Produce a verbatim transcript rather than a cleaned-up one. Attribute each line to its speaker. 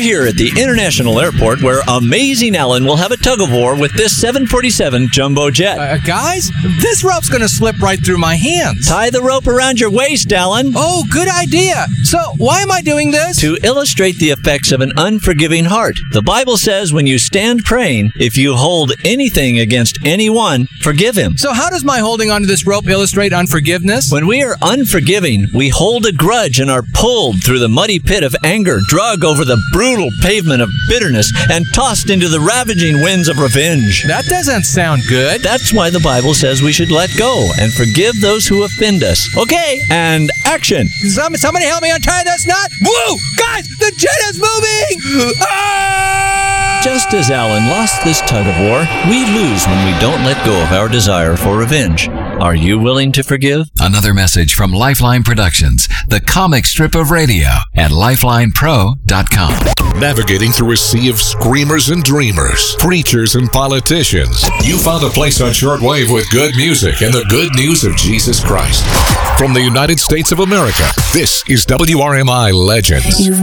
Speaker 1: here at the International Airport where Amazing Alan will have a tug-of-war with this seven forty-seven jumbo jet.
Speaker 2: Uh, guys, this rope's going to slip right through my hands.
Speaker 1: Tie the rope around your waist, Alan.
Speaker 2: Oh, good idea. So, why am I doing this?
Speaker 1: To illustrate the effects of an unforgiving heart. The Bible says when you stand praying, if you hold anything against anyone, forgive him.
Speaker 2: So how does my holding onto this rope illustrate unforgiveness?
Speaker 1: When we are unforgiving, we hold a grudge and are pulled through the muddy pit of anger, drug over the brutal pavement of bitterness, and tossed into the ravaging winds of revenge.
Speaker 2: That doesn't sound good.
Speaker 1: That's why the Bible says we should let go and forgive those who offend us. Okay, and action.
Speaker 2: Some, somebody help me untie this knot. Whoa! Guys, the jet is moving! Ah!
Speaker 1: Just as Alan lost this tug-of-war, we lose when we don't let go of our desire for revenge. Are you willing to forgive?
Speaker 3: Another message from Lifeline Productions, the comic strip of radio at lifeline pro dot com.
Speaker 4: Navigating through a sea of screamers and dreamers, preachers and politicians, you found a place on shortwave with good music and the good news of Jesus Christ. From the United States of America, this is W R M I Legends.